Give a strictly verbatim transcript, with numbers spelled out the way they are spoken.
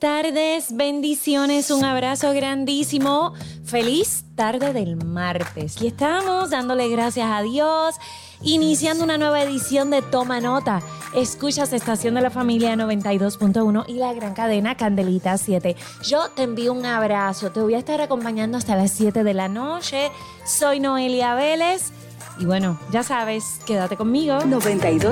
tardes, bendiciones, un abrazo grandísimo. Feliz tarde del martes. Y estamos dándole gracias a Dios, iniciando una nueva edición de Toma Nota. Escuchas Estación de la Familia noventa y dos punto uno y la gran cadena Candelita siete. Yo te envío un abrazo. Te voy a estar acompañando hasta las siete de la noche. Soy Noelia Vélez. Y bueno, ya sabes, quédate conmigo. noventa y dos